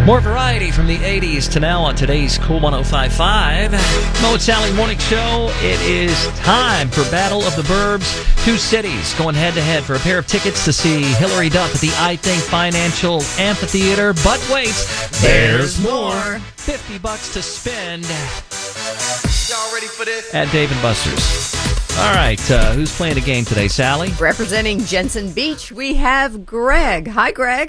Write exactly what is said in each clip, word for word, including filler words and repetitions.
More variety from the eighties to now on today's Cool one oh five point five. Mo and Sally Morning Show. It is time for Battle of the Burbs. Two cities going head-to-head for a pair of tickets to see Hilary Duff at the I Think Financial Amphitheater. But wait, there's more. fifty bucks to spend. Y'all ready for this? At Dave and Buster's. All right, uh, who's playing the game today, Sally? Representing Jensen Beach, we have Greg. Hi, Greg.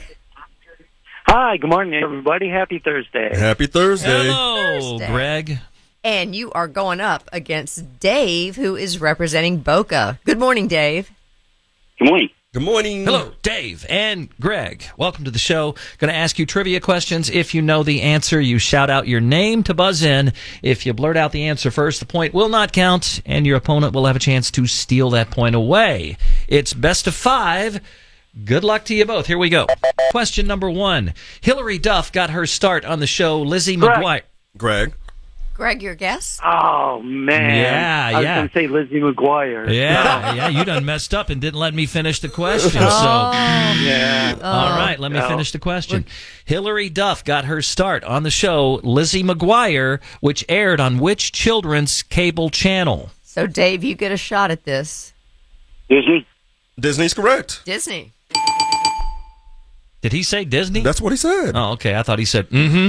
Hi, good morning, everybody. Happy Thursday. Happy Thursday. Hello, Thursday. Greg. And you are going up against Dave, who is representing Boca. Good morning, Dave. Good morning. Good morning. Hello, Dave and Greg. Welcome to the show. Going to ask you trivia questions. If you know the answer, you shout out your name to buzz in. If you blurt out the answer first, the point will not count, and your opponent will have a chance to steal that point away. It's best of five. Good luck to you both. Here we go. Question number one. Hilary Duff got her start on the show Lizzie Greg. McGuire. Greg. Greg, your guess? Oh, man. Yeah, I was yeah. going to say Lizzie McGuire. Yeah, yeah, you done messed up and didn't let me finish the question. So, Yeah. all right, let me Oh. finish the question. Hilary Duff got her start on the show Lizzie McGuire, which aired on which children's cable channel? So, Dave, you get a shot at this. Disney? Disney's correct. Disney. Did he say Disney? That's what he said. Oh, okay. I thought he said, mm-hmm.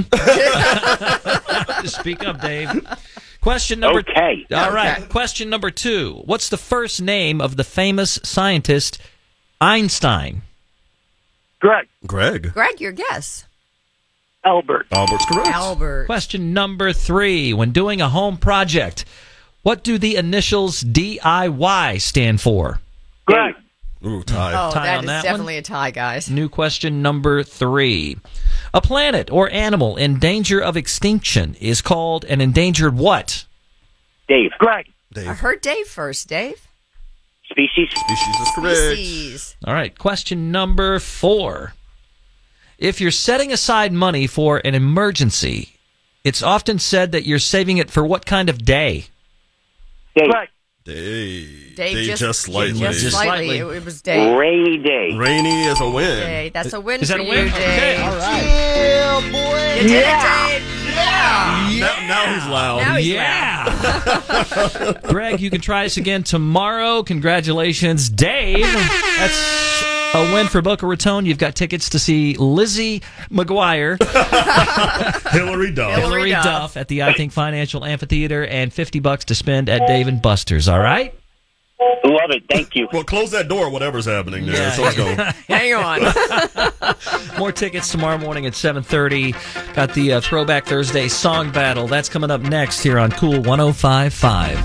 Speak up, Dave. Question number Okay. All right. Okay. Question number two. What's the first name of the famous scientist Einstein? Greg. Greg. Greg, your guess. Albert. Albert's correct. Albert. Question number three. When doing a home project, what do the initials D I Y stand for? Greg. Ooh, tie. Oh, Tie that on is that definitely a tie, guys. New question number three. A planet or animal in danger of extinction is called an endangered what? Dave. Greg. Dave. I heard Dave first. Dave? Species? Species is correct. Species. All right, question number four. If you're setting aside money for an emergency, it's often said that you're saving it for what kind of day? Dave. Dave. Dave, Dave just, just slightly. Just, Just slightly. slightly. It, it was Dave. Rainy day. Rainy is a win. Dave. That's a win Is for that a you, win? Dave. Okay, all right. Yeah, boy. You did Yeah. it, Dave. Yeah. Now, now he's loud. Now he's Yeah. Greg, you can try us again tomorrow. Congratulations, Dave. That's a win for Boca Raton. You've got tickets to see Lizzie McGuire, Hilary Duff. Hilary Hilary Duff. Duff at the I Think Financial Amphitheater, and fifty bucks to spend at Dave and Buster's. All right? Love it. Thank you. Well, close that door, whatever's happening there. Yeah. So let's go. Hang on. More tickets tomorrow morning at seven thirty. Got the uh, Throwback Thursday song battle. That's coming up next here on Cool one oh five point five.